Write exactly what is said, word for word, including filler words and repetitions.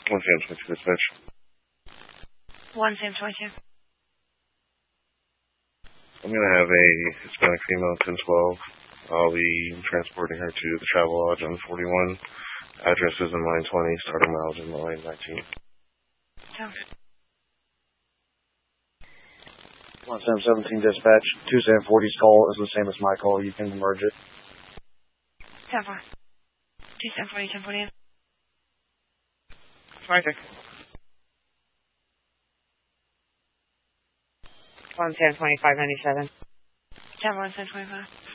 one Sam twenty-two dispatch. one Sam twenty-two. I'm going to have a Hispanic female, ten twelve. I'll be transporting her to the Travel Lodge on forty-one. Address is in line twenty, starting miles in line nineteen. Okay. one Sam seventeen dispatch. two Sam forty's call is the same as my call. You can merge it. ten four. two Sam forty, ten forty. Roger. one Sam twenty-five ninety-seven. ten one Sam twenty-five.